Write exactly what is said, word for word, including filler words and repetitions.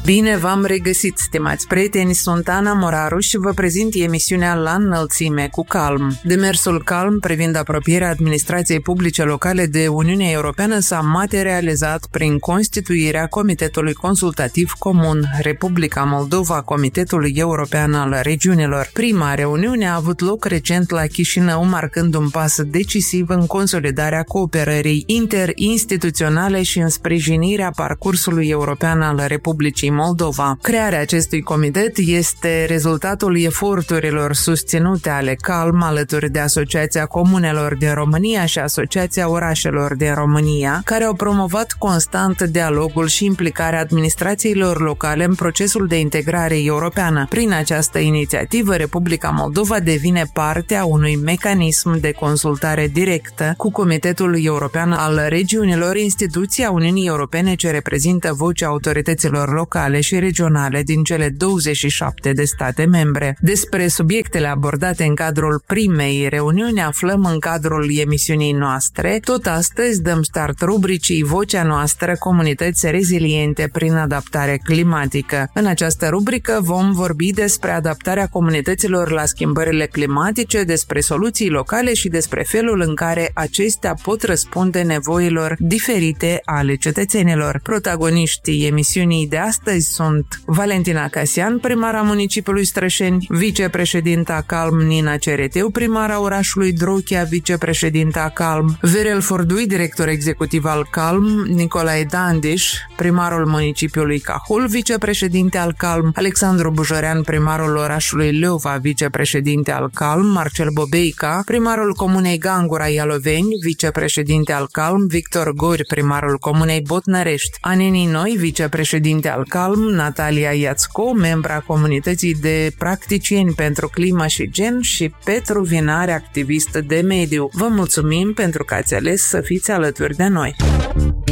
Bine v-am regăsit, stimați prieteni, sunt Ana Moraru și vă prezint emisiunea La înălțime cu Calm. Demersul Calm privind apropierea administrației publice locale de Uniunea Europeană s-a materializat prin constituirea Comitetului Consultativ Comun Republica Moldova, Comitetul European al Regiunilor. Prima reuniune a avut loc recent la Chișinău, marcând un pas decisiv în consolidarea cooperării interinstituționale și în sprijinirea parcursului european al Republicii Moldova. Crearea acestui comitet este rezultatul eforturilor susținute ale Calm alături de Asociația Comunelor din România și Asociația Orașelor din România, care au promovat constant dialogul și implicarea administrațiilor locale în procesul de integrare europeană. Prin această inițiativă, Republica Moldova devine parte a unui mecanism de consultare directă cu Comitetul European al Regiunilor, instituția Uniunii Europene ce reprezintă vocea autorităților locale și regionale din cele douăzeci și șapte de state membre. Despre subiectele abordate în cadrul primei reuniuni aflăm în cadrul emisiunii noastre. Tot astăzi dăm start rubricii Vocea noastră, comunități reziliente prin adaptare climatică. În această rubrică vom vorbi despre adaptarea comunităților la schimbările climatice, despre soluții locale și despre felul în care acestea pot răspunde nevoilor diferite ale cetățenilor. Protagoniștii emisiunii de astăzi sunt Valentina Casian, primara municipiului Strășeni, vicepreședinta Calm Nina Cereteu, primara orașului Drochia, vicepreședinta Calm, Viorel Fordui, director executiv al Calm, Nicolae Dandiș, primarul municipiului Cahul, vicepreședinte al Calm, Alexandru Bujorean, primarul orașului Leova, vicepreședinte al Calm, Marcel Bobeica, primarul comunei Gangura Ialoveni, vicepreședinte al Calm, Victor Gori, primarul comunei Botnărești, Aneni Noi, vicepreședinte al Calm, Natalia Iațco, membra comunității de practicieni pentru climă și gen, și Petru Vinare, activist de mediu. Vă mulțumim pentru că ați ales să fiți alături de noi.